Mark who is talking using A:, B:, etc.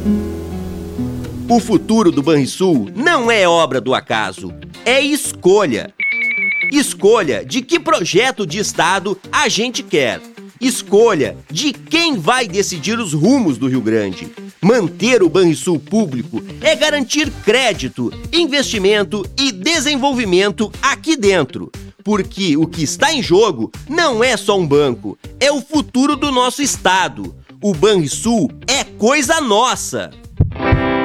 A: O futuro do Banrisul não é obra do acaso, é escolha. Escolha de que projeto de Estado a gente quer. Escolha de quem vai decidir os rumos do Rio Grande. Manter o Banrisul público é garantir crédito, investimento e desenvolvimento aqui dentro. Porque o que está em jogo não é só um banco, é o futuro do nosso estado. O Banrisul é coisa nossa!